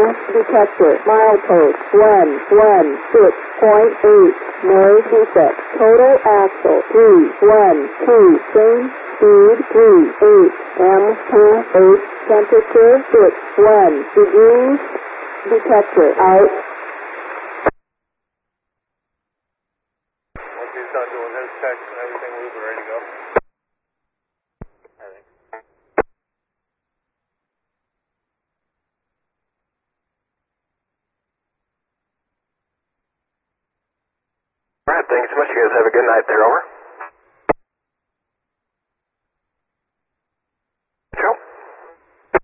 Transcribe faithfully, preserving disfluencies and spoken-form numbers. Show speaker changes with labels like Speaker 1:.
Speaker 1: Gas detector. Milepost one one six point eight. No defect. Total axle three one two. Same speed three eight. M two eight. Temperature six one degrees. Detector out.
Speaker 2: Once he's done doing his checks and everything, we'll be ready to go.
Speaker 3: Alright, thanks so much. You guys have a good night there, over.